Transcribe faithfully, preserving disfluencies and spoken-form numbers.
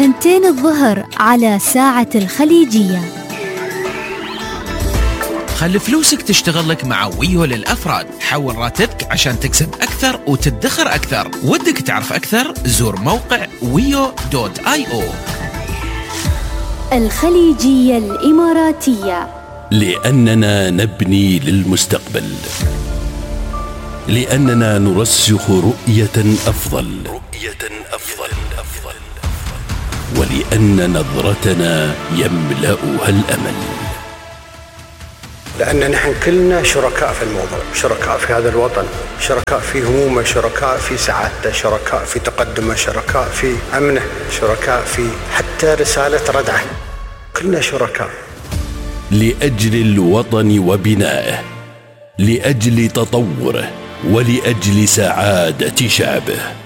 ثنتين الظهر على ساعة الخليجية. خلي فلوسك تشتغل لك مع ويو للأفراد. حول راتبك عشان تكسب أكثر وتدخر أكثر. ودك تعرف أكثر؟ زور موقع ويو دوت آي أو. الخليجية الإماراتية، لأننا نبني للمستقبل، لأننا نرسخ رؤية أفضل رؤية أفضل أفضل ولأن نظرتنا يملأها الأمل. لأن نحن كلنا شركاء في الموضوع، شركاء في هذا الوطن، شركاء في همومه، شركاء في سعادته، شركاء في تقدمه، شركاء في أمنه، شركاء في حتى رسالة ردعه، كلنا شركاء. لأجل الوطن وبنائه، لأجل تطوره، ولأجل سعادة شعبه.